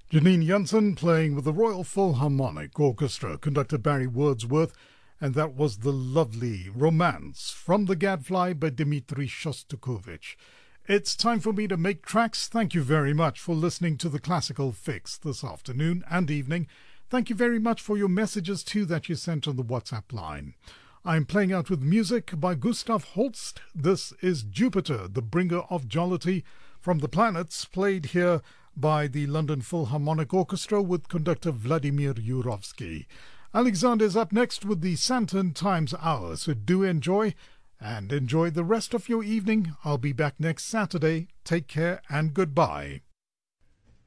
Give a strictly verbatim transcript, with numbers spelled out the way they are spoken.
Janine Jansen playing with the Royal Philharmonic Orchestra, conductor Barry Wordsworth, and that was the lovely Romance from the Gadfly by Dmitri Shostakovich. It's time for me to make tracks. Thank you very much for listening to the Classical Fix this afternoon and evening. Thank you very much for your messages too that you sent on the WhatsApp line. I'm playing out with music by Gustav Holst. This is Jupiter, the bringer of jollity from the planets, played here by the London Philharmonic Orchestra with conductor Vladimir Yurovsky. Alexander is up next with the Santon Times Hour, so do enjoy and enjoy the rest of your evening. I'll be back next Saturday. Take care and goodbye.